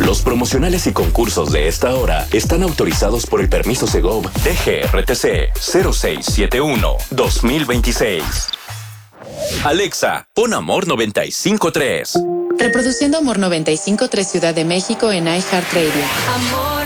Los promocionales y concursos de esta hora están autorizados por el permiso Segov DGRTC 0671-2026. Alexa, pon Amor 95.3. Reproduciendo Amor 95.3 Ciudad de México en iHeartRadio. Amor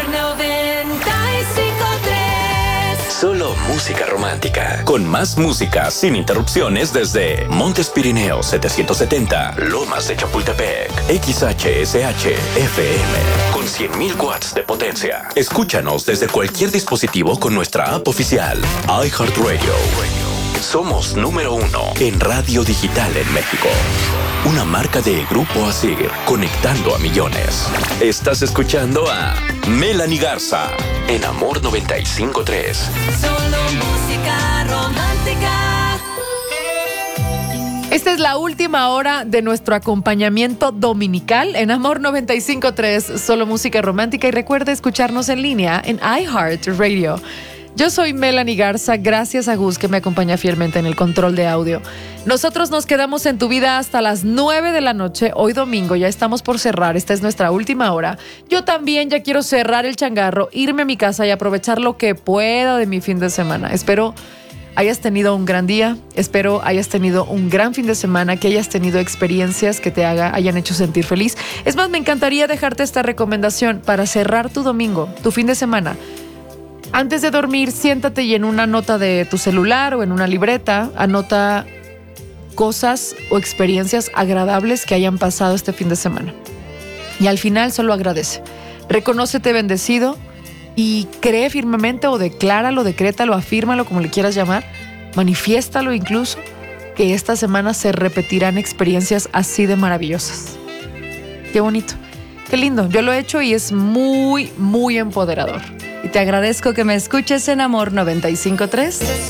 95.3. Solo música romántica. Con más música sin interrupciones desde Montes Pirineos 770, Lomas de Chapultepec, XHSH FM, con 100.000 watts de potencia. Escúchanos desde cualquier dispositivo con nuestra app oficial, iHeartRadio. Somos número 1 en radio digital en México. Una marca de Grupo Asir, conectando a millones. Estás escuchando a Melanie Garza en Amor 95.3. Solo música romántica. Esta es la última hora de nuestro acompañamiento dominical en Amor 95.3, solo música romántica. Y recuerda escucharnos en línea en iHeartRadio. Yo soy Melanie Garza, gracias a Gus que me acompaña fielmente en el control de audio. Nosotros nos quedamos en tu vida hasta las 9 de la noche, hoy domingo, ya estamos por cerrar, esta es nuestra última hora. Yo también ya quiero cerrar el changarro, irme a mi casa y aprovechar lo que pueda de mi fin de semana. Espero hayas tenido un gran día, espero hayas tenido un gran fin de semana, que hayas tenido experiencias que te hayan hecho sentir feliz. Es más, me encantaría dejarte esta recomendación para cerrar tu domingo, tu fin de semana. Antes de dormir, siéntate y en una nota de tu celular o en una libreta, anota cosas o experiencias agradables que hayan pasado este fin de semana. Y al final solo agradece. Reconócete bendecido y cree firmemente o decláralo, decrétalo, afírmalo, como le quieras llamar, manifiéstalo incluso, que esta semana se repetirán experiencias así de maravillosas. Qué bonito, qué lindo. Yo lo he hecho y es muy, muy empoderador. Y te agradezco que me escuches en Amor 95.3.